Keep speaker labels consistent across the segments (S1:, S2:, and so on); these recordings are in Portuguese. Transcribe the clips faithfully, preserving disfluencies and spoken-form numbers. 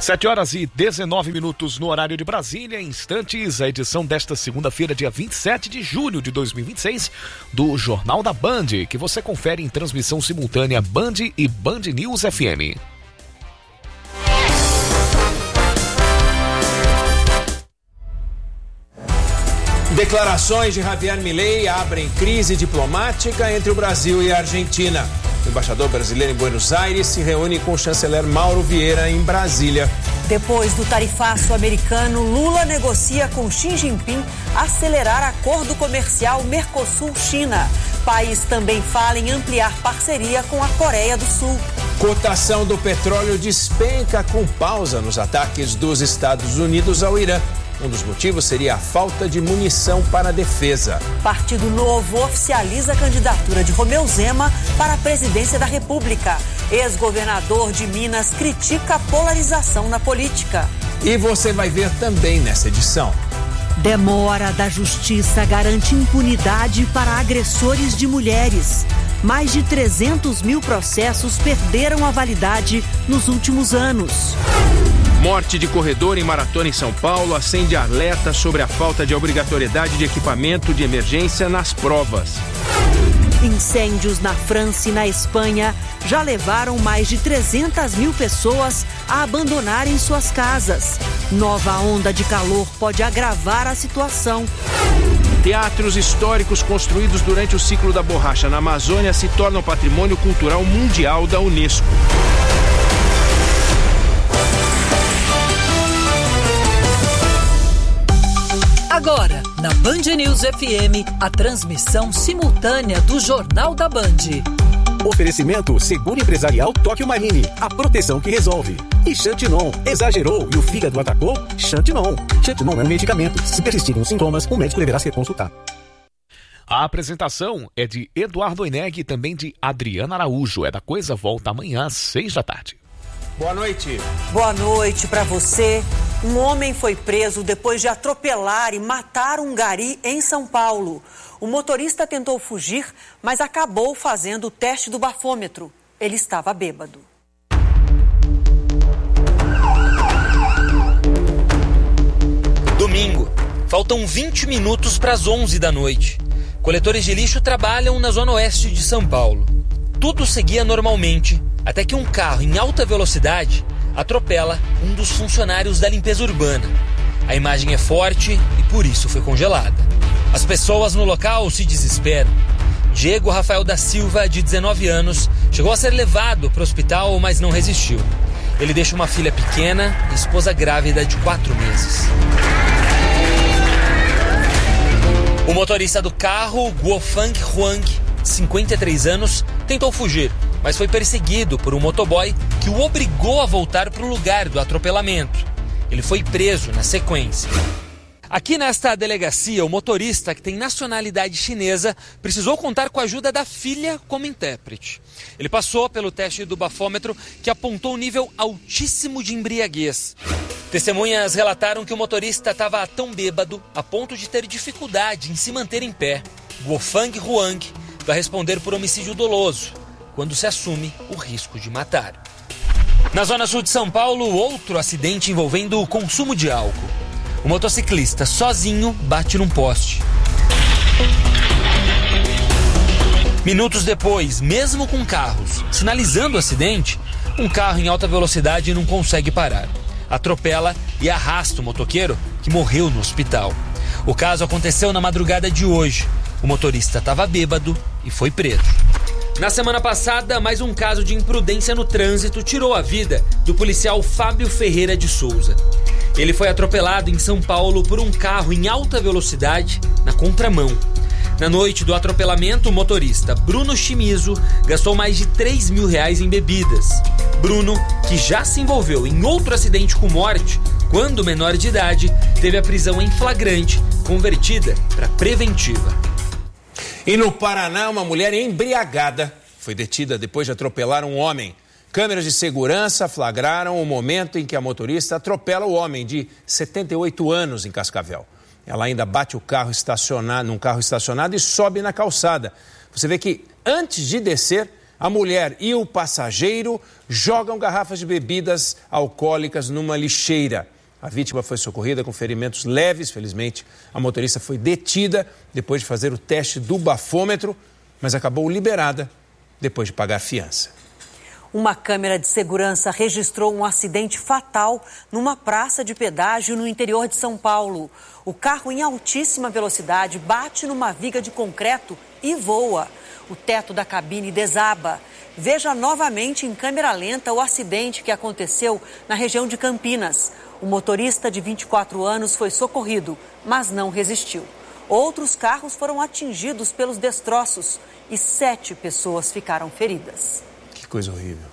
S1: sete horas e dezenove minutos no horário de Brasília. Em instantes, a edição desta segunda-feira, dia vinte e sete de julho de dois mil e vinte e seis, do Jornal da Band, que você confere em transmissão simultânea Band e Band News F M.
S2: Declarações de Javier Milei abrem crise diplomática entre o Brasil e a Argentina. O embaixador brasileiro em Buenos Aires se reúne com o chanceler Mauro Vieira em Brasília.
S3: Depois do tarifaço americano, Lula negocia com Xi Jinping acelerar acordo comercial Mercosul-China. País também fala em ampliar parceria com a Coreia do Sul.
S2: Cotação do petróleo despenca com pausa nos ataques dos Estados Unidos ao Irã. Um dos motivos seria a falta de munição para a defesa.
S3: Partido Novo oficializa a candidatura de Romeu Zema para a presidência da República. Ex-governador de Minas critica a polarização na política.
S2: E você vai ver também nessa edição.
S3: Demora da Justiça garante impunidade para agressores de mulheres. Mais de trezentos mil processos perderam a validade nos últimos anos.
S2: Morte de corredor em maratona em São Paulo acende alerta sobre a falta de obrigatoriedade de equipamento de emergência nas provas.
S3: Incêndios na França e na Espanha já levaram mais de trezentas mil pessoas a abandonarem suas casas. Nova onda de calor pode agravar a situação.
S2: Teatros históricos construídos durante o ciclo da borracha na Amazônia se tornam patrimônio cultural mundial da Unesco.
S4: Agora, na Band News F M, a transmissão simultânea do Jornal da Band.
S5: Oferecimento Seguro Empresarial Tóquio Marine, a proteção que resolve. E Xantinon, exagerou e o fígado atacou? Xantinon. Xantinon é um medicamento. Se persistirem os sintomas, o médico deverá ser consultado.
S1: A apresentação é de Eduardo Eneg e também de Adriana Araújo. É da Coisa, volta amanhã às seis da tarde.
S2: Boa noite.
S3: Boa noite para você. Um homem foi preso depois de atropelar e matar um gari em São Paulo. O motorista tentou fugir, mas acabou fazendo o teste do bafômetro. Ele estava bêbado.
S6: Domingo. Faltam vinte minutos para as onze da noite. Coletores de lixo trabalham na zona oeste de São Paulo. Tudo seguia normalmente, até que um carro em alta velocidade atropela um dos funcionários da limpeza urbana. A imagem é forte e por isso foi congelada. As pessoas no local se desesperam. Diego Rafael da Silva, de dezenove anos, chegou a ser levado para o hospital, mas não resistiu. Ele deixa uma filha pequena e esposa grávida de quatro meses. O motorista do carro, Guofang Huang, cinquenta e três anos, tentou fugir, mas foi perseguido por um motoboy que o obrigou a voltar para o lugar do atropelamento. Ele foi preso na sequência. Aqui nesta delegacia, o motorista, que tem nacionalidade chinesa, precisou contar com a ajuda da filha como intérprete. Ele passou pelo teste do bafômetro, que apontou um nível altíssimo de embriaguez. Testemunhas relataram que o motorista estava tão bêbado a ponto de ter dificuldade em se manter em pé. Guofang Huang vai responder por homicídio doloso, quando se assume o risco de matar. Na zona sul de São Paulo, outro acidente envolvendo o consumo de álcool. O motociclista sozinho bate num poste. Minutos depois, mesmo com carros sinalizando o acidente, um carro em alta velocidade não consegue parar. Atropela e arrasta o motoqueiro, que morreu no hospital. O caso aconteceu na madrugada de hoje. O motorista estava bêbado e foi preso. Na semana passada, mais um caso de imprudência no trânsito tirou a vida do policial Fábio Ferreira de Souza. Ele foi atropelado em São Paulo por um carro em alta velocidade na contramão. Na noite do atropelamento, o motorista Bruno Chimizo gastou mais de três mil reais em bebidas. Bruno, que já se envolveu em outro acidente com morte, quando menor de idade, teve a prisão em flagrante convertida para preventiva.
S2: E no Paraná, uma mulher embriagada foi detida depois de atropelar um homem. Câmeras de segurança flagraram o momento em que a motorista atropela o homem de setenta e oito anos em Cascavel. Ela ainda bate o carro estacionado, num carro estacionado e sobe na calçada. Você vê que antes de descer, A mulher e o passageiro jogam garrafas de bebidas alcoólicas numa lixeira. A vítima foi socorrida com ferimentos leves, felizmente. A motorista foi detida depois de fazer o teste do bafômetro, mas acabou liberada depois de pagar fiança.
S3: Uma câmera de segurança registrou um acidente fatal numa praça de pedágio no interior de São Paulo. O carro em altíssima velocidade bate numa viga de concreto e voa. O teto da cabine desaba. Veja novamente em câmera lenta o acidente que aconteceu na região de Campinas. O motorista de vinte e quatro anos foi socorrido, mas não resistiu. Outros carros foram atingidos pelos destroços e sete pessoas ficaram feridas.
S2: Que coisa horrível.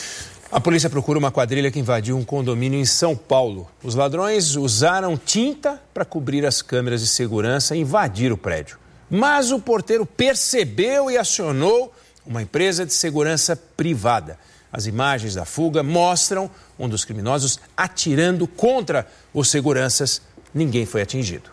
S2: A polícia procura uma quadrilha que invadiu um condomínio em São Paulo. Os ladrões usaram tinta para cobrir as câmeras de segurança e invadir o prédio. Mas o porteiro percebeu e acionou uma empresa de segurança privada. As imagens da fuga mostram um dos criminosos atirando contra os seguranças. Ninguém foi atingido.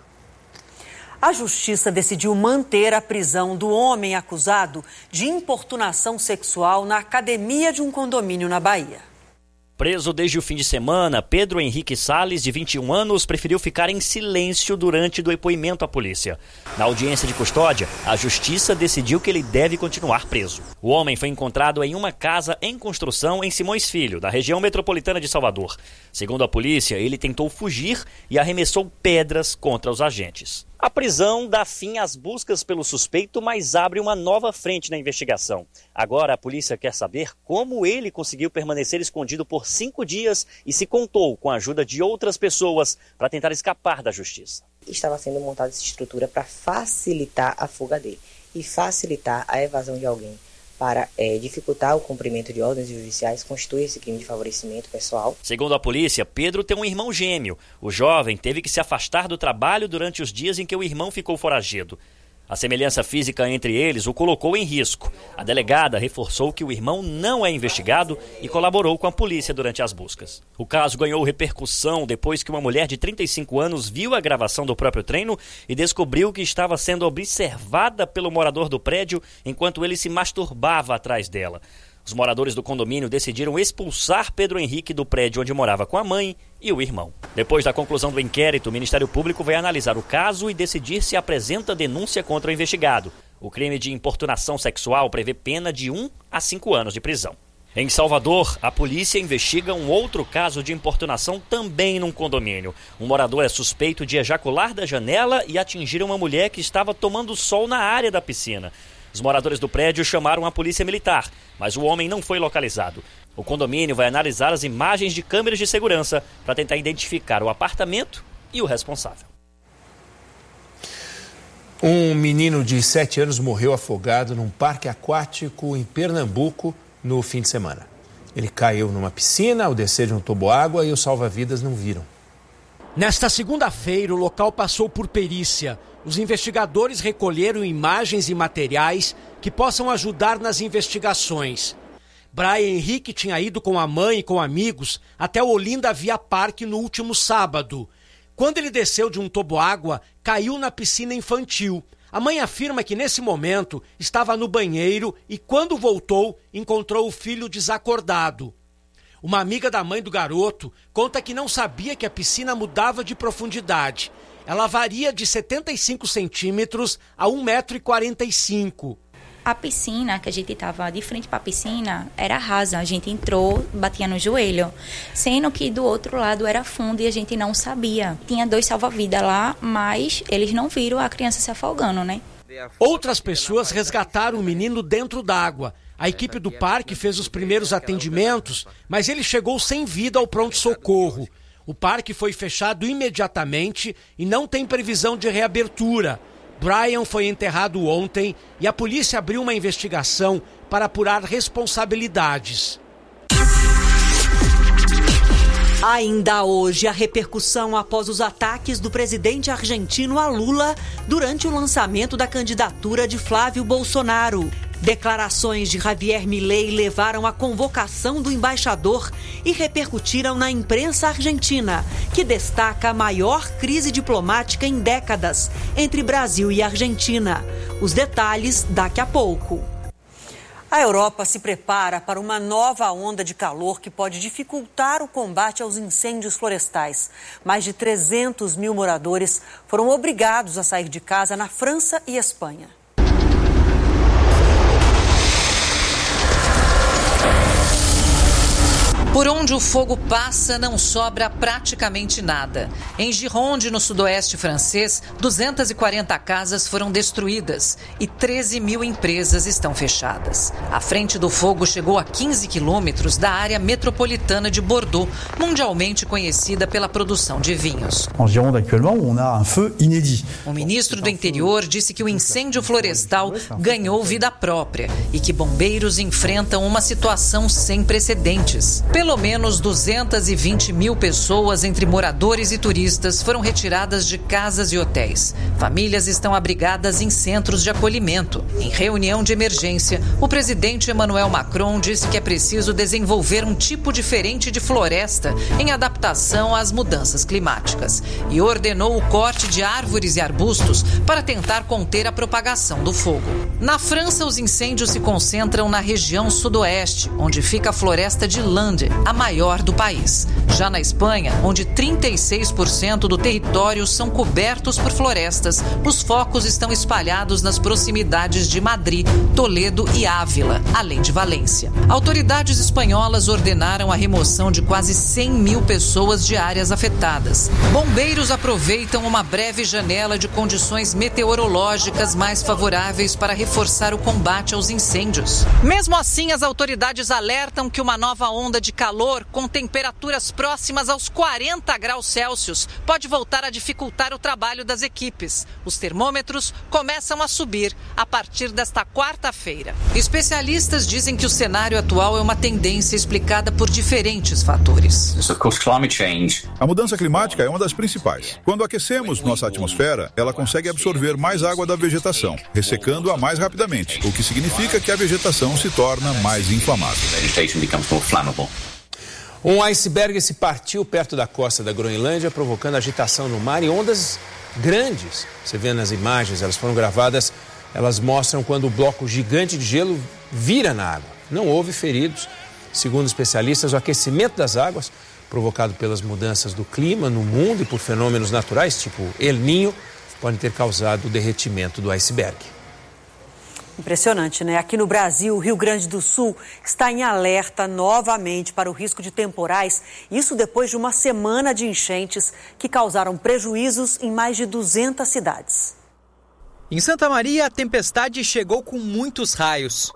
S3: A justiça decidiu manter a prisão do homem acusado de importunação sexual na academia de um condomínio na Bahia.
S7: Preso desde o fim de semana, Pedro Henrique Salles, de vinte e um anos, preferiu ficar em silêncio durante o depoimento à polícia. Na audiência de custódia, a justiça decidiu que ele deve continuar preso. O homem foi encontrado em uma casa em construção em Simões Filho, da região metropolitana de Salvador. Segundo a polícia, ele tentou fugir e arremessou pedras contra os agentes. A prisão dá fim às buscas pelo suspeito, mas abre uma nova frente na investigação. Agora a polícia quer saber como ele conseguiu permanecer escondido por cinco dias e se contou com a ajuda de outras pessoas para tentar escapar da justiça.
S8: Estava sendo montada essa estrutura para facilitar a fuga dele e facilitar a evasão de alguém. Para é, dificultar o cumprimento de ordens judiciais, constitui esse crime de favorecimento pessoal.
S7: Segundo a polícia, Pedro tem um irmão gêmeo. O jovem teve que se afastar do trabalho durante os dias em que o irmão ficou foragido. A semelhança física entre eles o colocou em risco. A delegada reforçou que o irmão não é investigado e colaborou com a polícia durante as buscas. O caso ganhou repercussão depois que uma mulher de trinta e cinco anos viu a gravação do próprio treino e descobriu que estava sendo observada pelo morador do prédio enquanto ele se masturbava atrás dela. Os moradores do condomínio decidiram expulsar Pedro Henrique do prédio onde morava com a mãe e o irmão. Depois da conclusão do inquérito, o Ministério Público vai analisar o caso e decidir se apresenta denúncia contra o investigado. O crime de importunação sexual prevê pena de um a cinco anos de prisão. Em Salvador, a polícia investiga um outro caso de importunação também num condomínio. Um morador é suspeito de ejacular da janela e atingir uma mulher que estava tomando sol na área da piscina. Os moradores do prédio chamaram a polícia militar, mas o homem não foi localizado. O condomínio vai analisar as imagens de câmeras de segurança para tentar identificar o apartamento e o responsável.
S2: Um menino de sete anos morreu afogado num parque aquático em Pernambuco no fim de semana. Ele caiu numa piscina ao descer de um toboágua e os salva-vidas não viram.
S9: Nesta segunda-feira, o local passou por perícia. Os investigadores recolheram imagens e materiais que possam ajudar nas investigações. Brian Henrique tinha ido com a mãe e com amigos até o Olinda Via Parque no último sábado. Quando ele desceu de um toboágua, caiu na piscina infantil. A mãe afirma que nesse momento estava no banheiro e quando voltou, encontrou o filho desacordado. Uma amiga da mãe do garoto conta que não sabia que a piscina mudava de profundidade. Ela varia de setenta e cinco centímetros a um metro e quarenta e cinco.
S10: A piscina, que a gente estava de frente para a piscina, era rasa. A gente entrou, batia no joelho. Sendo que do outro lado era fundo e a gente não sabia. Tinha dois salva-vidas lá, mas eles não viram a criança se afogando, né?
S9: Outras pessoas resgataram o menino dentro d'água. A equipe do parque fez os primeiros atendimentos, mas ele chegou sem vida ao pronto-socorro. O parque foi fechado imediatamente e não tem previsão de reabertura. Brian foi enterrado ontem e a polícia abriu uma investigação para apurar responsabilidades.
S3: Ainda hoje, a repercussão após os ataques do presidente argentino a Lula durante o lançamento da candidatura de Flávio Bolsonaro. Declarações de Javier Milei levaram à convocação do embaixador e repercutiram na imprensa argentina, que destaca a maior crise diplomática em décadas entre Brasil e Argentina. Os detalhes daqui a pouco. A Europa se prepara para uma nova onda de calor que pode dificultar o combate aos incêndios florestais. Mais de trezentos mil moradores foram obrigados a sair de casa na França e Espanha.
S4: Por onde o fogo passa, não sobra praticamente nada. Em Gironde, no sudoeste francês, duzentas e quarenta casas foram destruídas e treze mil empresas estão fechadas. A frente do fogo chegou a quinze quilômetros da área metropolitana de Bordeaux, mundialmente conhecida pela produção de vinhos.
S11: Em Gironde, atualmente, on a un feu inédit.
S4: O ministro do Interior disse que o incêndio florestal ganhou vida própria e que bombeiros enfrentam uma situação sem precedentes. Pelo menos duzentas e vinte mil pessoas, entre moradores e turistas, foram retiradas de casas e hotéis. Famílias estão abrigadas em centros de acolhimento. Em reunião de emergência, o presidente Emmanuel Macron disse que é preciso desenvolver um tipo diferente de floresta em adaptação às mudanças climáticas e ordenou o corte de árvores e arbustos para tentar conter a propagação do fogo. Na França, os incêndios se concentram na região sudoeste, onde fica a floresta de Landes, a maior do país. Já na Espanha, onde trinta e seis por cento do território são cobertos por florestas, os focos estão espalhados nas proximidades de Madrid, Toledo e Ávila, além de Valência. Autoridades espanholas ordenaram a remoção de quase cem mil pessoas de áreas afetadas. Bombeiros aproveitam uma breve janela de condições meteorológicas mais favoráveis para reforçar o combate aos incêndios. Mesmo assim, as autoridades alertam que uma nova onda de calor com temperaturas próximas aos quarenta graus Celsius pode voltar a dificultar o trabalho das equipes. Os termômetros começam a subir a partir desta quarta-feira. Especialistas dizem que o cenário atual é uma tendência explicada por diferentes fatores.
S12: A mudança climática é uma das principais. Quando aquecemos nossa atmosfera, ela consegue absorver mais água da vegetação, ressecando-a mais rapidamente, o que significa que a vegetação se torna mais inflamável.
S2: Um iceberg se partiu perto da costa da Groenlândia, provocando agitação no mar e ondas grandes. Você vê nas imagens, elas foram gravadas, elas mostram quando o bloco gigante de gelo vira na água. Não houve feridos. Segundo especialistas, o aquecimento das águas, provocado pelas mudanças do clima no mundo e por fenômenos naturais, tipo El Niño, pode ter causado o derretimento do iceberg.
S3: Impressionante, né? Aqui no Brasil, o Rio Grande do Sul está em alerta novamente para o risco de temporais. Isso depois de uma semana de enchentes que causaram prejuízos em mais de duzentas cidades.
S13: Em Santa Maria, a tempestade chegou com muitos raios.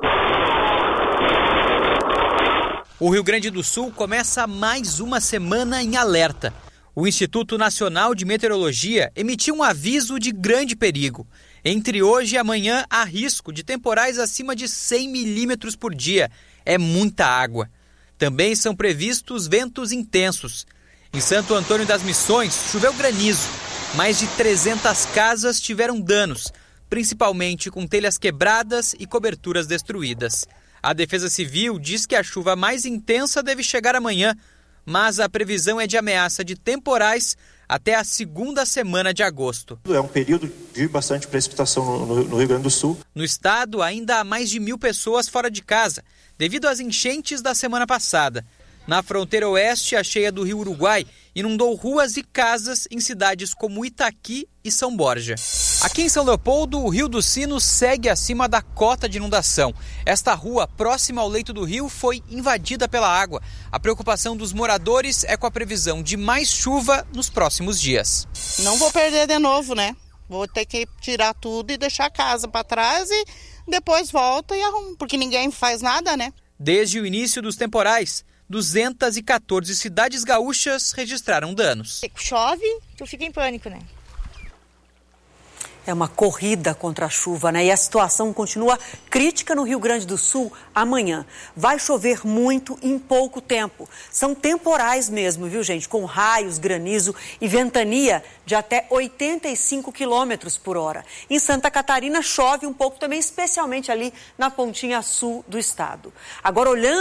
S13: O Rio Grande do Sul começa mais uma semana em alerta. O Instituto Nacional de Meteorologia emitiu um aviso de grande perigo. Entre hoje e amanhã, há risco de temporais acima de cem milímetros por dia. É muita água. Também são previstos ventos intensos. Em Santo Antônio das Missões, choveu granizo. Mais de trezentas casas tiveram danos, principalmente com telhas quebradas e coberturas destruídas. A Defesa Civil diz que a chuva mais intensa deve chegar amanhã, mas a previsão é de ameaça de temporais até a segunda semana de agosto.
S14: É um período de bastante precipitação no, no Rio Grande do Sul.
S13: No estado, ainda há mais de mil pessoas fora de casa, devido às enchentes da semana passada. Na fronteira oeste, a cheia do Rio Uruguai inundou ruas e casas em cidades como Itaqui e São Borja. Aqui em São Leopoldo, o Rio dos Sinos segue acima da cota de inundação. Esta rua, próxima ao leito do rio, foi invadida pela água. A preocupação dos moradores é com a previsão de mais chuva nos próximos dias.
S15: Não vou perder de novo, né? Vou ter que tirar tudo e deixar a casa para trás e depois volto e arrumo, porque ninguém faz nada, né?
S13: Desde o início dos temporais, duzentas e quatorze cidades gaúchas registraram danos.
S16: Chove, tu fica em pânico, né?
S3: É uma corrida contra a chuva, né? E a situação continua crítica no Rio Grande do Sul amanhã. Vai chover muito em pouco tempo. São temporais mesmo, viu, gente? Com raios, granizo e ventania de até oitenta e cinco quilômetros por hora. Em Santa Catarina chove um pouco também, especialmente ali na pontinha sul do estado. Agora, olhando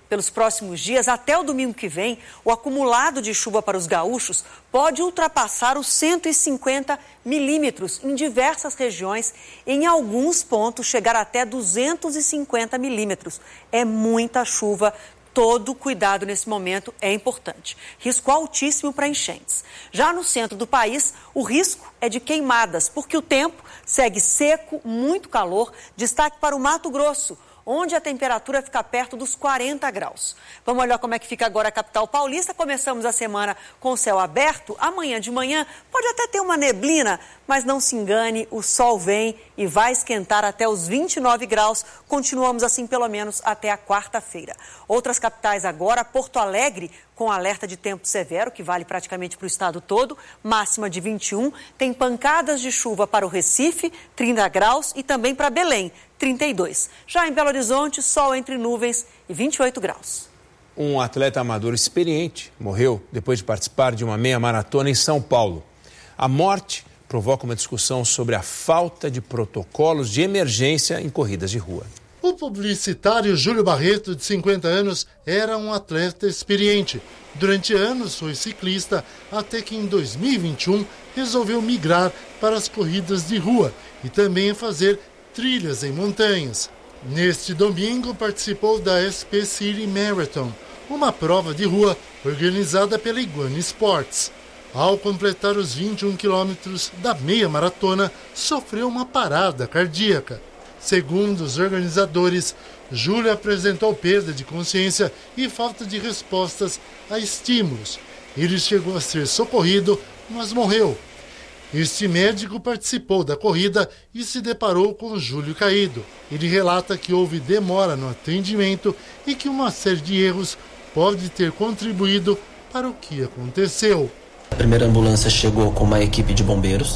S3: Pelos próximos dias, até o domingo que vem, o acumulado de chuva para os gaúchos pode ultrapassar os cento e cinquenta milímetros em diversas regiões. Em alguns pontos, chegar até duzentos e cinquenta milímetros. É muita chuva. Todo cuidado nesse momento é importante. Risco altíssimo para enchentes. Já no centro do país, o risco é de queimadas, porque o tempo segue seco, muito calor. Destaque para o Mato Grosso, onde a temperatura fica perto dos quarenta graus. Vamos olhar como é que fica agora a capital paulista. Começamos a semana com o céu aberto. Amanhã de manhã pode até ter uma neblina, mas não se engane, o sol vem e vai esquentar até os vinte e nove graus. Continuamos assim pelo menos até a quarta-feira. Outras capitais agora, Porto Alegre, com alerta de tempo severo, que vale praticamente para o estado todo, máxima de vinte e um. Tem pancadas de chuva para o Recife, trinta graus, e também para Belém, trinta e dois. Já em Belo Horizonte, sol entre nuvens e vinte e oito graus.
S2: Um atleta amador experiente morreu depois de participar de uma meia maratona em São Paulo. A morte provoca uma discussão sobre a falta de protocolos de emergência em corridas de rua.
S17: O publicitário Júlio Barreto, de cinquenta anos, era um atleta experiente. Durante anos foi ciclista, até que em dois mil e vinte e um resolveu migrar para as corridas de rua e também fazer trilhas em montanhas. Neste domingo participou da S P City Marathon, uma prova de rua organizada pela Iguana Sports. Ao completar os vinte e um quilômetros da meia maratona, sofreu uma parada cardíaca. Segundo os organizadores, Júlio apresentou perda de consciência e falta de respostas a estímulos. Ele chegou a ser socorrido, mas morreu. Este médico participou da corrida e se deparou com Júlio caído. Ele relata que houve demora no atendimento e que uma série de erros pode ter contribuído para o que aconteceu.
S18: A primeira ambulância chegou com uma equipe de bombeiros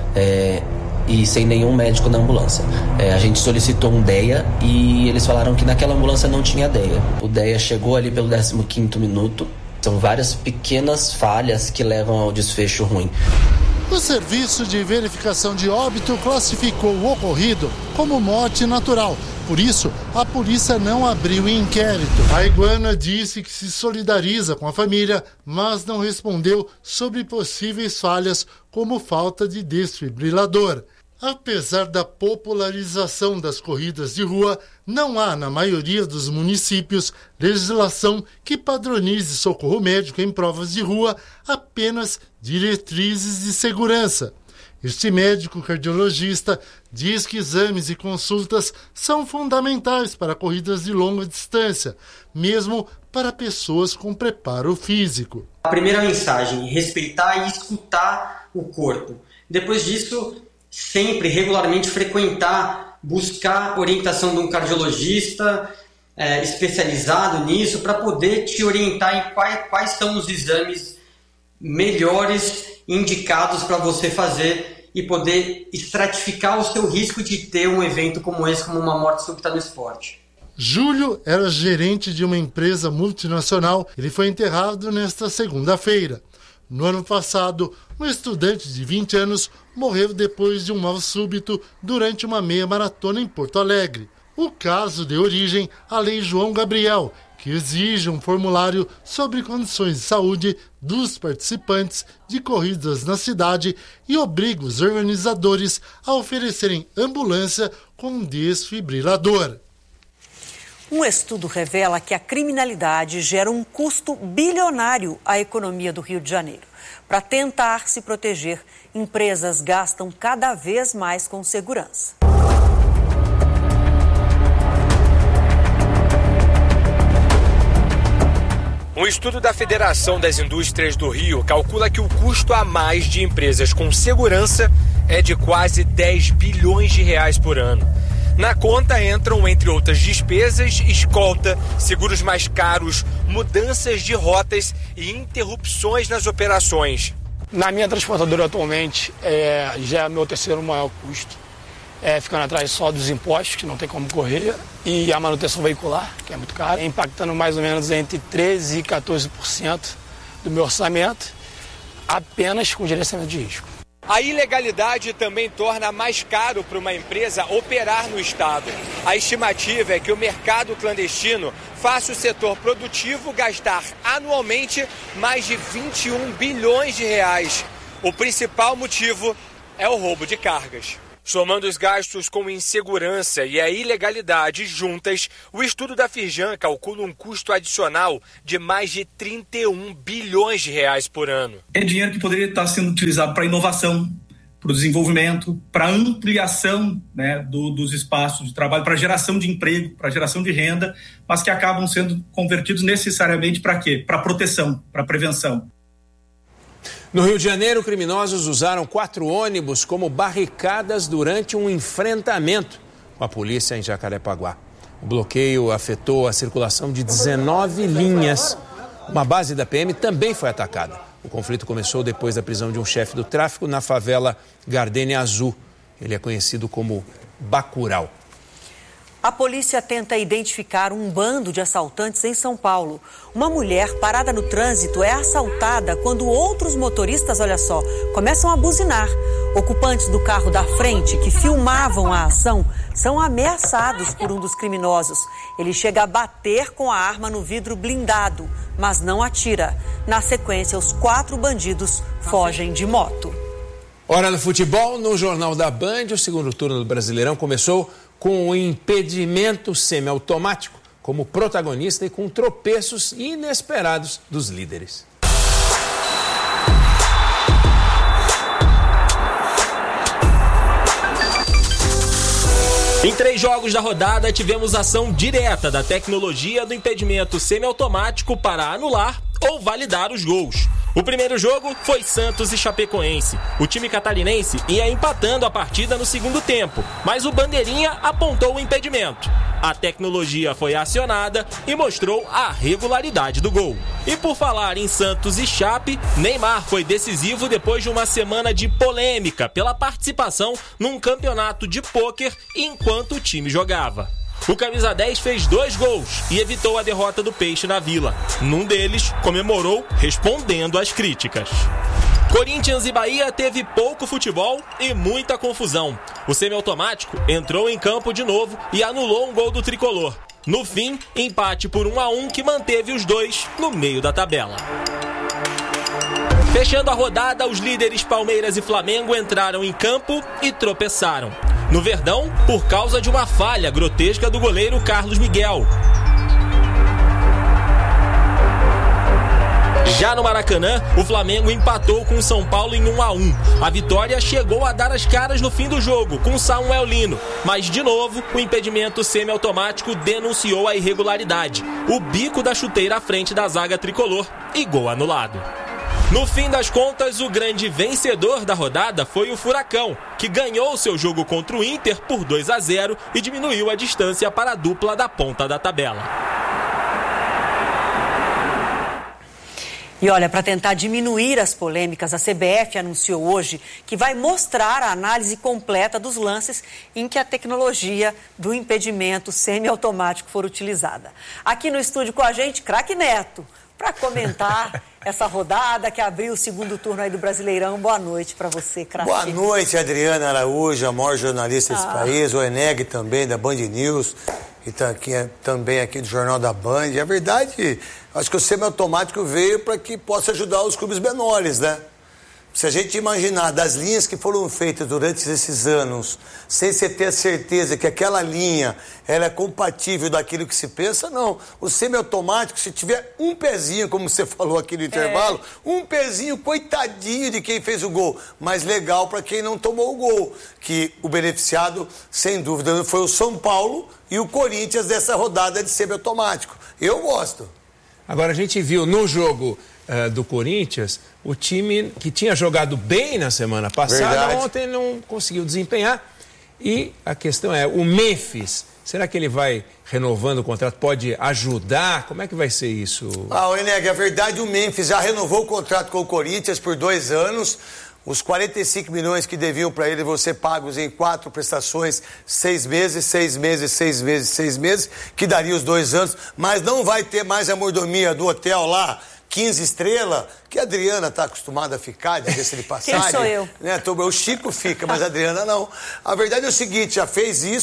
S18: é, e sem nenhum médico na ambulância. É, a gente solicitou um D E A e eles falaram que naquela ambulância não tinha D E A. O D E A chegou ali pelo décimo quinto minuto. São várias pequenas falhas que levam ao desfecho ruim.
S17: O Serviço de Verificação de Óbito classificou o ocorrido como morte natural. Por isso, a polícia não abriu inquérito. A Iguana disse que se solidariza com a família, mas não respondeu sobre possíveis falhas como falta de desfibrilador. Apesar da popularização das corridas de rua, não há, na maioria dos municípios, legislação que padronize socorro médico em provas de rua, apenas diretrizes de segurança. Este médico cardiologista diz que exames e consultas são fundamentais para corridas de longa distância, mesmo para pessoas com preparo físico.
S19: A primeira mensagem, respeitar e escutar o corpo. Depois disso, sempre, regularmente, frequentar, buscar orientação de um cardiologista é, especializado nisso para poder te orientar em quais, quais são os exames melhores indicados para você fazer e poder estratificar o seu risco de ter um evento como esse, como uma morte súbita no esporte.
S17: Júlio era gerente de uma empresa multinacional. Ele foi enterrado nesta segunda-feira. No ano passado, um estudante de vinte anos morreu depois de um mal súbito durante uma meia maratona em Porto Alegre. O caso deu origem à Lei João Gabriel, que exige um formulário sobre condições de saúde dos participantes de corridas na cidade e obriga os organizadores a oferecerem ambulância com desfibrilador.
S3: Um estudo revela que a criminalidade gera um custo bilionário à economia do Rio de Janeiro. Para tentar se proteger, empresas gastam cada vez mais com segurança.
S20: Um estudo da Federação das Indústrias do Rio calcula que o custo a mais de empresas com segurança é de quase dez bilhões de reais por ano. Na conta entram, entre outras despesas, escolta, seguros mais caros, mudanças de rotas e interrupções nas operações.
S21: Na minha transportadora atualmente, é, já é meu terceiro maior custo, é, ficando atrás só dos impostos, que não tem como correr, e a manutenção veicular, que é muito cara, impactando mais ou menos entre treze e quatorze por cento do meu orçamento, apenas com gerenciamento de risco.
S20: A ilegalidade também torna mais caro para uma empresa operar no estado. A estimativa é que o mercado clandestino faça o setor produtivo gastar anualmente mais de vinte e um bilhões de reais. O principal motivo é o roubo de cargas. Somando os gastos com insegurança e a ilegalidade juntas, o estudo da Firjan calcula um custo adicional de mais de trinta e um bilhões de reais por ano.
S5: É dinheiro que poderia estar sendo utilizado para inovação, para o desenvolvimento, para a ampliação, né, do, dos espaços de trabalho, para a geração de emprego, para a geração de renda, mas que acabam sendo convertidos necessariamente para quê? Para proteção, para prevenção.
S2: No Rio de Janeiro, criminosos usaram quatro ônibus como barricadas durante um enfrentamento com a polícia em Jacarepaguá. O bloqueio afetou a circulação de dezenove linhas. Uma base da P M também foi atacada. O conflito começou depois da prisão de um chefe do tráfico na favela Gardenia Azul. Ele é conhecido como Bacurau.
S3: A polícia tenta identificar um bando de assaltantes em São Paulo. Uma mulher parada no trânsito é assaltada quando outros motoristas, olha só, começam a buzinar. Ocupantes do carro da frente que filmavam a ação são ameaçados por um dos criminosos. Ele chega a bater com a arma no vidro blindado, mas não atira. Na sequência, os quatro bandidos fogem de moto.
S2: Hora do futebol, no Jornal da Band, o segundo turno do Brasileirão começou com o impedimento semiautomático como protagonista e com tropeços inesperados dos líderes.
S22: Em três jogos da rodada, tivemos ação direta da tecnologia do impedimento semiautomático para anular ou validar os gols. O primeiro jogo foi Santos e Chapecoense. O time catarinense ia empatando a partida no segundo tempo, mas o bandeirinha apontou o impedimento. A tecnologia foi acionada e mostrou a regularidade do gol. E por falar em Santos e Chape, Neymar foi decisivo depois de uma semana de polêmica pela participação num campeonato de pôquer enquanto o time jogava. O camisa dez fez dois gols e evitou a derrota do Peixe na Vila. Num deles, comemorou respondendo às críticas. Corinthians e Bahia teve pouco futebol e muita confusão. O semiautomático entrou em campo de novo e anulou um gol do tricolor. No fim, empate por um a um que manteve os dois no meio da tabela. Fechando a rodada, os líderes Palmeiras e Flamengo entraram em campo e tropeçaram. No Verdão, por causa de uma falha grotesca do goleiro Carlos Miguel. Já no Maracanã, o Flamengo empatou com o São Paulo em um a um. A vitória chegou a dar as caras no fim do jogo, com Samuel Lino. Mas, de novo, o impedimento semiautomático denunciou a irregularidade. O bico da chuteira à frente da zaga tricolor e gol anulado. No fim das contas, o grande vencedor da rodada foi o Furacão, que ganhou seu jogo contra o Inter por dois a zero e diminuiu a distância para a dupla da ponta da tabela.
S3: E olha, para tentar diminuir as polêmicas, a C B F anunciou hoje que vai mostrar a análise completa dos lances em que a tecnologia do impedimento semiautomático for utilizada. Aqui no estúdio com a gente, Craque Neto, para comentar essa rodada que abriu o segundo turno aí do Brasileirão. Boa noite para você, Craque.
S23: Boa noite, Adriana Araújo, a maior jornalista desse ah. país, o Eneg também, da Band News, e tá aqui, também aqui do Jornal da Band. E a verdade, acho que o semiautomático veio para que possa ajudar os clubes menores, né? Se a gente imaginar das linhas que foram feitas durante esses anos, sem você ter a certeza que aquela linha ela é compatível daquilo que se pensa, não. O semiautomático, se tiver um pezinho, como você falou aqui no intervalo, é. um pezinho, coitadinho de quem fez o gol, mas legal para quem não tomou o gol. Que o beneficiado, sem dúvida, foi o São Paulo e o Corinthians dessa rodada de semiautomático. Eu gosto.
S2: Agora, a gente viu no jogo uh, do Corinthians, o time que tinha jogado bem na semana passada, Verdade. ontem não conseguiu desempenhar. E a questão é, o Memphis, será que ele vai renovando o contrato? Pode ajudar? Como é que vai ser isso?
S23: Ah, Eneg, a verdade, o Memphis já renovou o contrato com o Corinthians por dois anos. Os quarenta e cinco milhões que deviam para ele vão ser pagos em quatro prestações, seis meses, seis meses, seis meses, seis meses, que daria os dois anos, mas não vai ter mais a mordomia do hotel lá, quinze estrelas, que a Adriana está acostumada a ficar, diga-se de passagem.
S3: Quem sou eu?
S23: Né? O Chico fica, mas a Adriana não. A verdade é o seguinte, já fez isso,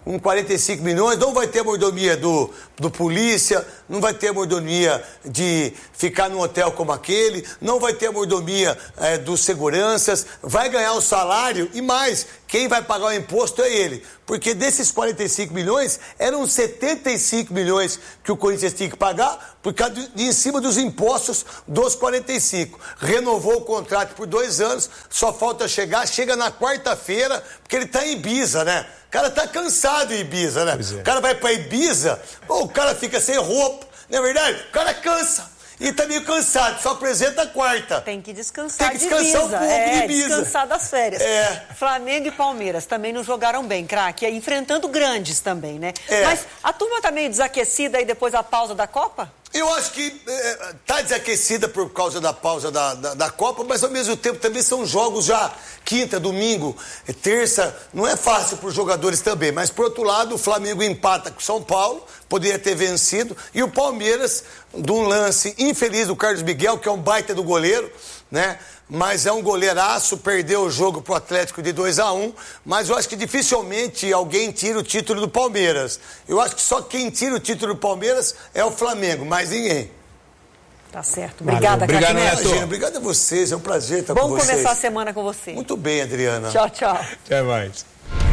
S23: com quarenta e cinco milhões, não vai ter mordomia do, do polícia, não vai ter mordomia de ficar num hotel como aquele, não vai ter mordomia é, dos seguranças, vai ganhar o salário e mais, quem vai pagar o imposto é ele. Porque desses quarenta e cinco milhões, eram setenta e cinco milhões que o Corinthians tinha que pagar por causa de, de em cima dos impostos dos quarenta e cinco. Renovou o contrato por dois anos, só falta chegar, chega na quarta-feira, porque ele tá em Ibiza, né? O cara tá cansado em Ibiza, né? É. O cara vai pra Ibiza, pô, o cara fica sem roupa, não é verdade? O cara cansa. E tá meio cansado, só apresenta a quarta.
S3: Tem que descansar,
S23: Tem que descansar
S3: de Ibiza.
S23: um pouco
S3: é,
S23: de Ibiza.
S3: Descansar das férias.
S23: É.
S3: Flamengo e Palmeiras também não jogaram bem, craque, enfrentando grandes também, né?
S23: É.
S3: Mas a turma tá meio desaquecida aí depois da pausa da Copa?
S23: Eu acho que é, tá desaquecida por causa da pausa da, da, da Copa, mas ao mesmo tempo também são jogos já quinta, domingo, terça, não é fácil para os jogadores também, mas por outro lado o Flamengo empata com o São Paulo, poderia ter vencido, e o Palmeiras, de um lance infeliz do Carlos Miguel, que é um baita do goleiro, né? Mas é um goleiraço, perdeu o jogo pro Atlético de dois a um, mas eu acho que dificilmente alguém tira o título do Palmeiras. Eu acho que só quem tira o título do Palmeiras é o Flamengo, mais ninguém.
S3: Tá certo. Obrigada,
S23: Obrigado, Neto. Obrigado a vocês, é um prazer estar
S3: Bom
S23: com vocês.
S3: Bom começar a semana com você.
S23: Muito bem, Adriana.
S3: Tchau, tchau.
S2: Até mais.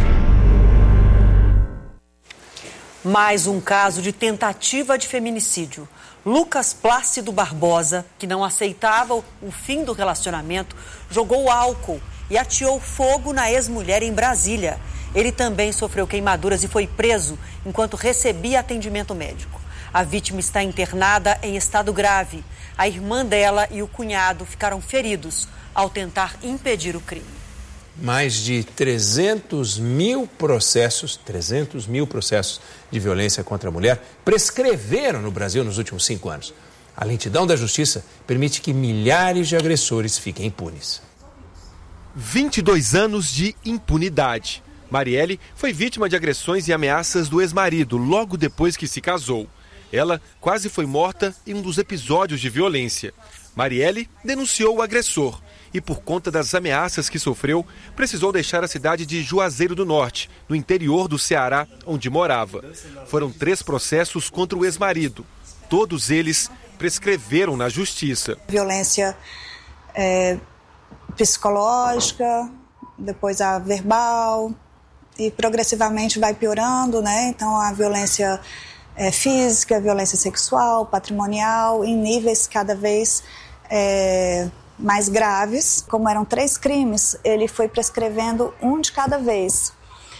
S3: Mais um caso de tentativa de feminicídio. Lucas Plácido Barbosa, que não aceitava o fim do relacionamento, jogou álcool e ateou fogo na ex-mulher em Brasília. Ele também sofreu queimaduras e foi preso enquanto recebia atendimento médico. A vítima está internada em estado grave. A irmã dela e o cunhado ficaram feridos ao tentar impedir o crime.
S2: Mais de trezentos mil processos, trezentos mil processos de violência contra a mulher prescreveram no Brasil nos últimos cinco anos. A lentidão da justiça permite que milhares de agressores fiquem impunes.
S1: vinte e dois anos de impunidade. Marielle foi vítima de agressões e ameaças do ex-marido logo depois que se casou. Ela quase foi morta em um dos episódios de violência. Marielle denunciou o agressor e, por conta das ameaças que sofreu, precisou deixar a cidade de Juazeiro do Norte, no interior do Ceará, onde morava. Foram três processos contra o ex-marido. Todos eles prescreveram na justiça.
S6: Violência é, psicológica, depois a verbal, e progressivamente vai piorando, né? Então a violência é, física, a violência sexual, patrimonial, em níveis cada vez é, mais graves. Como eram três crimes, ele foi prescrevendo um de cada vez,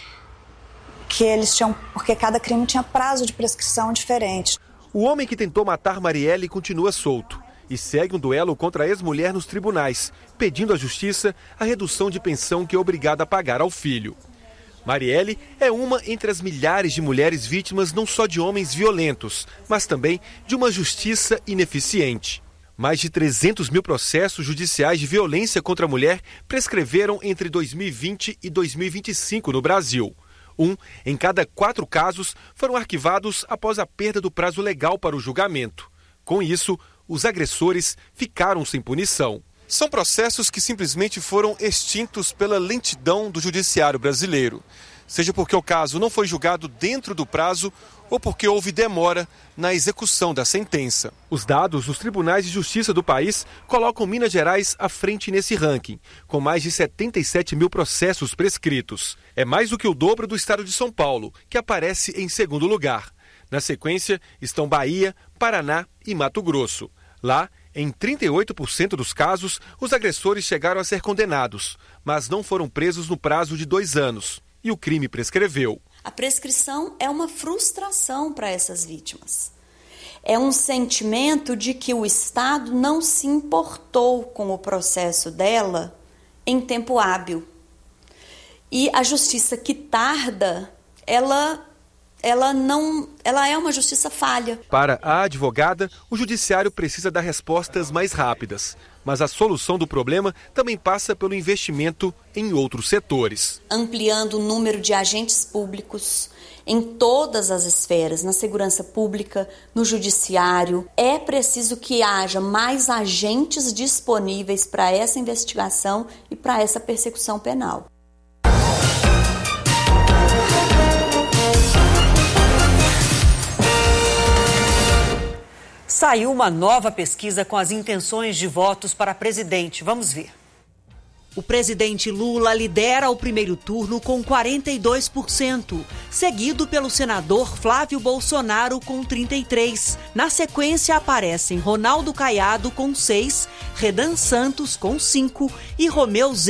S6: que eles tinham, porque cada crime tinha prazo de prescrição diferente.
S1: O homem que tentou matar Marielle continua solto e segue um duelo contra a ex-mulher nos tribunais, pedindo à justiça a redução de pensão que é obrigada a pagar ao filho. Marielle é uma entre as milhares de mulheres vítimas não só de homens violentos, mas também de uma justiça ineficiente. Mais de trezentos mil processos judiciais de violência contra a mulher prescreveram entre dois mil e vinte e dois mil e vinte e cinco no Brasil. Um em cada quatro casos foram arquivados após a perda do prazo legal para o julgamento. Com isso, os agressores ficaram sem punição. São processos que simplesmente foram extintos pela lentidão do judiciário brasileiro. Seja porque o caso não foi julgado dentro do prazo ou porque houve demora na execução da sentença. Os dados dos tribunais de justiça do país colocam Minas Gerais à frente nesse ranking, com mais de setenta e sete mil processos prescritos. É mais do que o dobro do estado de São Paulo, que aparece em segundo lugar. Na sequência estão Bahia, Paraná e Mato Grosso. Lá, em trinta e oito por cento dos casos, os agressores chegaram a ser condenados, mas não foram presos no prazo de dois anos. E o crime prescreveu.
S8: A prescrição é uma frustração para essas vítimas. É um sentimento de que o Estado não se importou com o processo dela em tempo hábil. E a justiça que tarda, ela... Ela não, ela é uma justiça falha.
S1: Para a advogada, o judiciário precisa dar respostas mais rápidas. Mas a solução do problema também passa pelo investimento em outros setores.
S8: Ampliando o número de agentes públicos em todas as esferas, na segurança pública, no judiciário. É preciso que haja mais agentes disponíveis para essa investigação e para essa persecução penal.
S3: Saiu uma nova pesquisa com as intenções de votos para presidente. Vamos ver. O presidente Lula lidera o primeiro turno com quarenta e dois por cento, seguido pelo senador Flávio Bolsonaro com trinta e três por cento. Na sequência aparecem Ronaldo Caiado com seis por cento, Renan Santos com cinco por cento e Romeu Zema